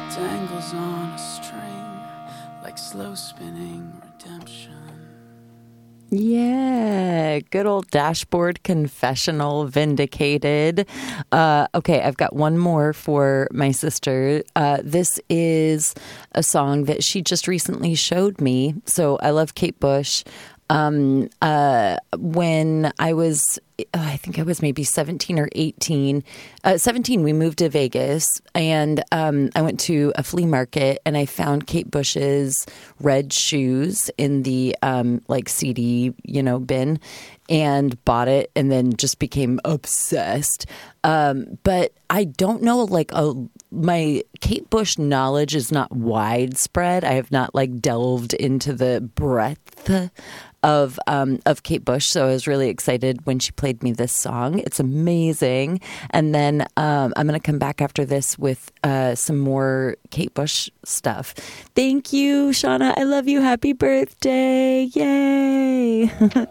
Dangles on a string like slow spinning redemption. Yeah, good old Dashboard Confessional vindicated. Okay, I've got one more for my sister. This is a song that she just recently showed me. So I love Kate Bush. When I was, I think I was maybe 17 or 18. 17, we moved to Vegas, and I went to a flea market, and I found Kate Bush's Red Shoes in the like CD, bin, and bought it, and then just became obsessed. But I don't know, my Kate Bush knowledge is not widespread. I have not delved into the breadth of Kate Bush, so I was really excited when she played me this song. It's amazing. And then I'm going to come back after this with some more Kate Bush stuff. Thank you, Shauna. I love you. Happy birthday. Yay.